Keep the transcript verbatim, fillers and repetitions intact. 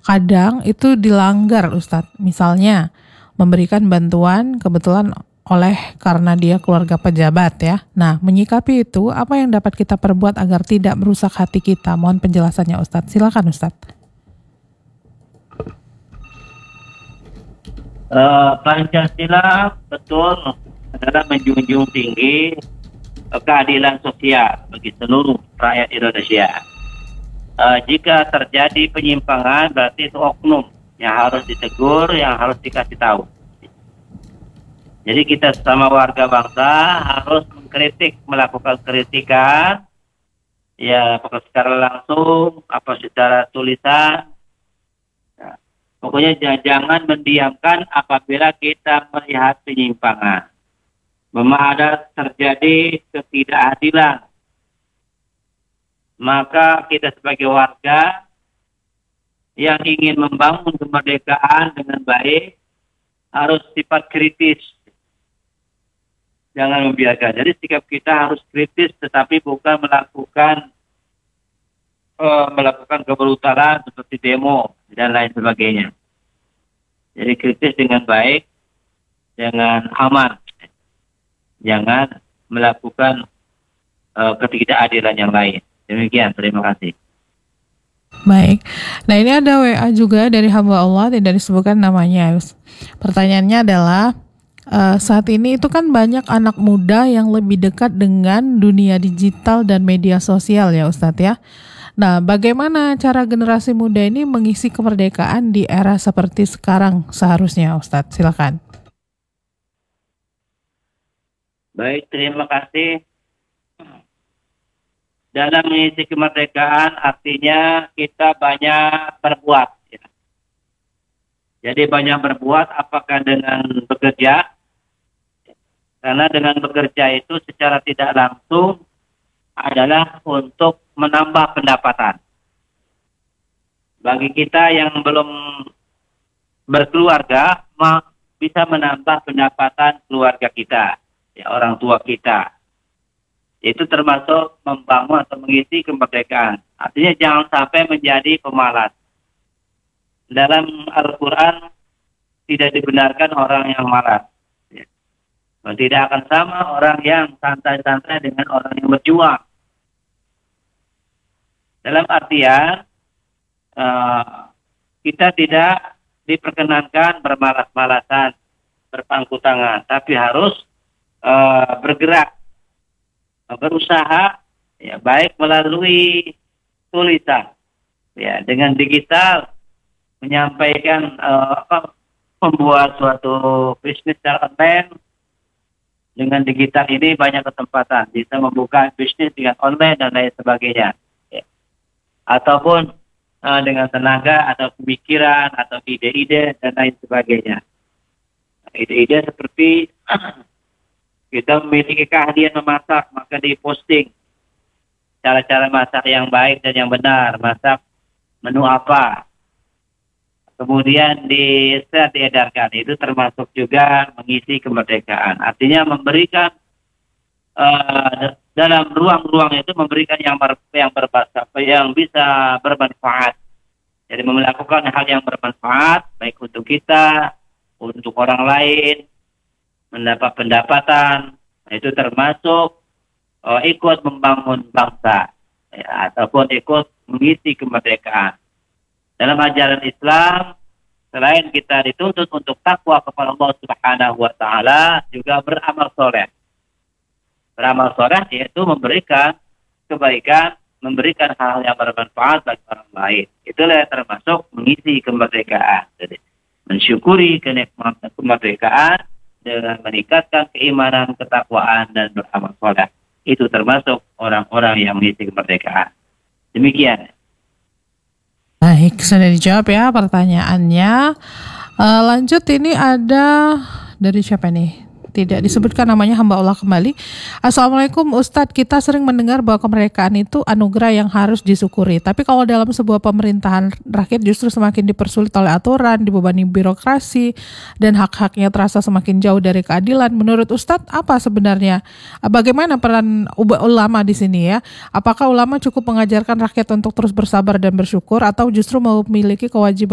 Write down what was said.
kadang itu dilanggar Ustadz. Misalnya memberikan bantuan kebetulan oleh karena dia keluarga pejabat ya. Nah, menyikapi itu apa yang dapat kita perbuat agar tidak merusak hati kita? Mohon penjelasannya Ustadz. Silakan Ustadz. Uh, Pancasila betul adalah menjunjung tinggi uh, keadilan sosial bagi seluruh rakyat Indonesia. Uh, jika terjadi penyimpangan berarti itu oknum yang harus ditegur, yang harus dikasih tahu. Jadi kita sesama warga bangsa harus mengkritik, melakukan kritikan, ya apakah secara langsung, apa secara tulisan. Pokoknya jangan mendiamkan apabila kita melihat penyimpangan. Memang ada terjadi ketidakadilan. Maka kita sebagai warga yang ingin membangun kemerdekaan dengan baik harus sifat kritis. Jangan membiarkan. Jadi sikap kita harus kritis tetapi bukan melakukan uh, melakukan kebrutalan seperti demo dan lain sebagainya. Jadi kritis dengan baik, dengan aman. Jangan melakukan uh, ketidakadilan yang lain. Demikian, terima kasih. Baik, nah ini ada W A juga dari hamba Allah, tidak disebutkan namanya. Pertanyaannya adalah, uh, saat ini itu kan banyak anak muda yang lebih dekat dengan dunia digital dan media sosial ya Ustadz ya. Nah, bagaimana cara generasi muda ini mengisi kemerdekaan di era seperti sekarang seharusnya Ustadz? Silakan. Baik, terima kasih. Dalam mengisi kemerdekaan artinya kita banyak berbuat. Ya. Jadi banyak berbuat apakah dengan bekerja? Karena dengan bekerja itu secara tidak langsung adalah untuk menambah pendapatan. Bagi kita yang belum berkeluarga, bisa menambah pendapatan keluarga kita, ya, orang tua kita. Itu termasuk membangun atau mengisi kemerdekaan. Artinya jangan sampai menjadi pemalas. Dalam Al-Quran tidak dibenarkan orang yang malas. Ya. Tidak akan sama orang yang santai-santai dengan orang yang berjuang. Dalam artian uh, kita tidak diperkenankan bermalas-malasan, berpangku tangan, tapi harus uh, bergerak, berusaha, ya, baik melalui tulisan, ya, dengan digital, menyampaikan uh, apa, membuat suatu bisnis secara online. Dengan digital ini banyak kesempatan, bisa membuka bisnis dengan online dan lain sebagainya. Ataupun uh, dengan tenaga atau pemikiran atau ide-ide dan lain sebagainya. Ide-ide seperti kita memiliki keahlian memasak, maka diposting cara-cara masak yang baik dan yang benar, masak menu apa, kemudian di-share, diedarkan. Itu termasuk juga mengisi kemerdekaan. Artinya memberikan uh, dalam ruang-ruang itu memberikan yang ber, yang berbahasa, yang bisa bermanfaat. Jadi melakukan hal yang bermanfaat baik untuk kita, untuk orang lain, mendapat pendapatan. Itu termasuk uh, ikut membangun bangsa, ya, ataupun ikut mengisi kemerdekaan. Dalam ajaran Islam, selain kita dituntut untuk takwa kepada Allah Subhanahu wa taala, juga beramal soleh. Beramal soleh yaitu memberikan kebaikan, memberikan hal yang bermanfaat bagi orang lain. Itulah yang termasuk mengisi kemerdekaan. Jadi, mensyukuri kenikmatan kemerdekaan dengan meningkatkan keimanan, ketakwaan, dan beramal soleh. Itu termasuk orang-orang yang mengisi kemerdekaan. Demikian. Baik, sudah dijawab ya pertanyaannya. Uh, lanjut, ini ada dari siapa nih? Tidak disebutkan namanya, hamba Allah kembali. Assalamualaikum Ustadz, kita sering mendengar bahwa kemerdekaan itu anugerah yang harus disyukuri. Tapi kalau dalam sebuah pemerintahan, rakyat justru semakin dipersulit oleh aturan, dibebani birokrasi, dan hak-haknya terasa semakin jauh dari keadilan. Menurut Ustadz, apa sebenarnya? Bagaimana peran ulama di sini ya? Apakah ulama cukup mengajarkan rakyat untuk terus bersabar dan bersyukur, atau justru memiliki kewajiban